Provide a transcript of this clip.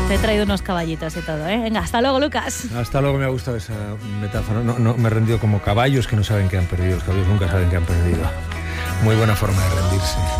Te he traído unos caballitos y todo, ¿eh? Venga, hasta luego, Lucas. Hasta luego, me ha gustado esa metáfora. No, me he rendido como caballos que no saben que han perdido. Los caballos nunca saben que han perdido. Muy buena forma de rendirse.